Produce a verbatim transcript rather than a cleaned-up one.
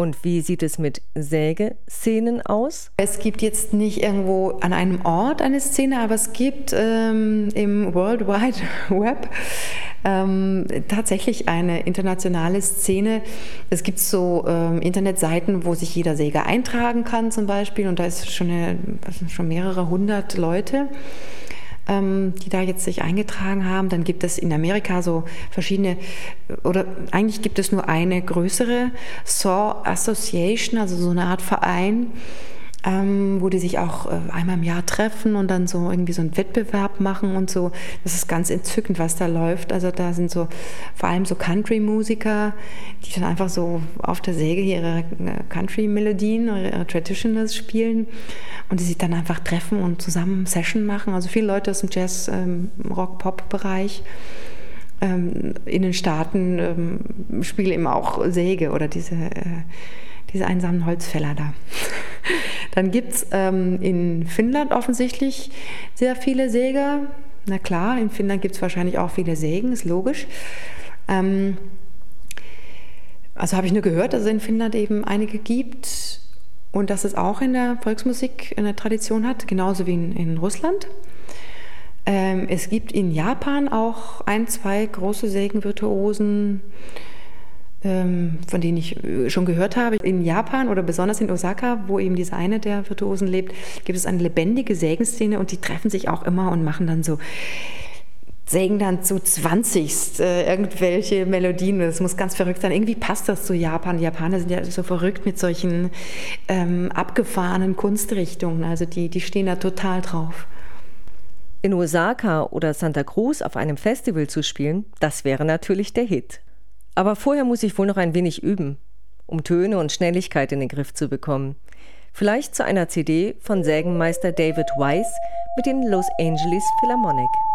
Und wie sieht es mit Sägeszenen aus? Es gibt jetzt nicht irgendwo an einem Ort eine Szene, aber es gibt ähm, im World Wide Web ähm, tatsächlich eine internationale Szene. Es gibt so ähm, Internetseiten, wo sich jeder Säger eintragen kann zum Beispiel, und da ist schon, eine, schon mehrere hundert Leute, die da jetzt sich eingetragen haben. Dann gibt es in Amerika so verschiedene, oder eigentlich gibt es nur eine größere Saw Association, also so eine Art Verein, ähm, wo die sich auch äh, einmal im Jahr treffen und dann so irgendwie so einen Wettbewerb machen und so. Das ist ganz entzückend, was da läuft. Also da sind so vor allem so Country-Musiker, die dann einfach so auf der Säge ihre Country-Melodien, ihre Traditionals spielen und die sich dann einfach treffen und zusammen Session machen. Also viele Leute aus dem Jazz-, ähm, Rock-Pop-Bereich. Ähm, in den Staaten ähm, spielen eben auch Säge oder diese, äh, diese einsamen Holzfäller da. Dann gibt es ähm, in Finnland offensichtlich sehr viele Säger. Na klar, in Finnland gibt es wahrscheinlich auch viele Sägen, ist logisch. Ähm, also habe ich nur gehört, dass es in Finnland eben einige gibt und dass es auch in der Volksmusik eine Tradition hat, genauso wie in, in Russland. Ähm, es gibt in Japan auch ein, zwei große Sägenvirtuosen, von denen ich schon gehört habe. In Japan oder besonders in Osaka, wo eben diese eine der Virtuosen lebt, gibt es eine lebendige Sägenszene und die treffen sich auch immer und machen dann so, sägen dann zu zwanzigst äh, irgendwelche Melodien. Das muss ganz verrückt sein. Irgendwie passt das zu Japan. Die Japaner sind ja so verrückt mit solchen ähm, abgefahrenen Kunstrichtungen. Also die, die stehen da total drauf. In Osaka oder Santa Cruz auf einem Festival zu spielen, das wäre natürlich der Hit. Aber vorher muss ich wohl noch ein wenig üben, um Töne und Schnelligkeit in den Griff zu bekommen. Vielleicht zu einer C D von Sägenmeister David Wise mit den Los Angeles Philharmonic.